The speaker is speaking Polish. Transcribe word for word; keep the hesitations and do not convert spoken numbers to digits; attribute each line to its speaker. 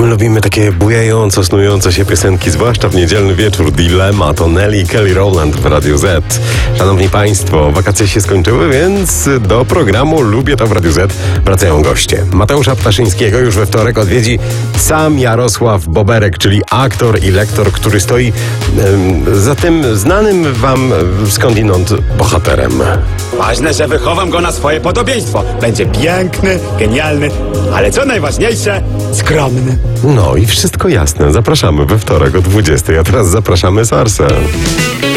Speaker 1: my lubimy takie bujająco, snujące się piosenki, zwłaszcza w niedzielny wieczór. Dilemat to Nelly i Kelly Rowland w Radiu Z. Szanowni Państwo, wakacje się skończyły, więc do programu Lubię to w Radiu Z wracają goście. Mateusza Ptaszyńskiego już we wtorek odwiedzi sam Jarosław Boberek, czyli aktor i lektor, który stoi em, za tym znanym wam skądinąd bohaterem.
Speaker 2: Ważne, że wychowam go na swoje podobieństwo. Będzie piękny, genialny, ale co najważniejsze, skromny.
Speaker 1: No i wszystko jasne. Zapraszamy we wtorek o dwudziestej, a teraz zapraszamy Sarsę.